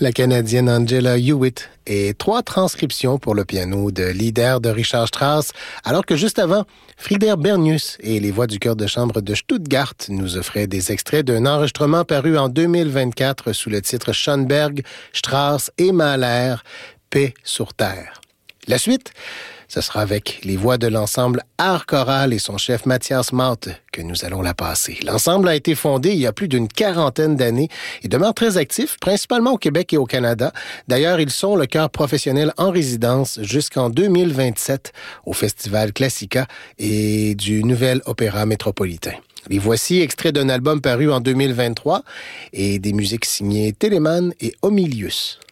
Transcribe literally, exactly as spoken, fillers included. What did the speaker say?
La Canadienne Angela Hewitt et trois transcriptions pour le piano de Lieder de Richard Strauss, alors que juste avant, Frieder Bernius et les voix du chœur de chambre de Stuttgart nous offraient des extraits d'un enregistrement paru en deux mille vingt-quatre sous le titre Schoenberg, Strauss et Mahler, Paix sur Terre. La suite, ce sera avec les voix de l'ensemble Art Choral et son chef Mathias Maute que nous allons la passer. L'ensemble a été fondé il y a plus d'une quarantaine d'années et demeure très actif, principalement au Québec et au Canada. D'ailleurs, ils sont le chœur professionnel en résidence jusqu'en deux mille vingt-sept au Festival Classica et du Nouvel Opéra Métropolitain. Les voici, extraits d'un album paru en deux mille vingt-trois et des musiques signées Telemann et Homilius.